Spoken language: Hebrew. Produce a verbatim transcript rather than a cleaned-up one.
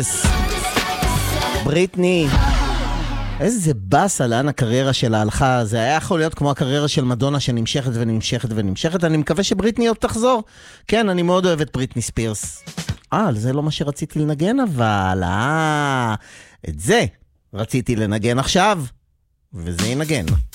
בריטני. איזה בסה לאן הקריירה שלה הלכה. זה היה יכול להיות כמו הקריירה של מדונה שנמשכת ונמשכת ונמשכת. אני מקווה שבריטני עוד תחזור. כן, אני מאוד אוהב את בריטני ספירס. אה, זה לא מה שרציתי לנגן, אבל אה, את זה רציתי לנגן עכשיו, וזה ינגן.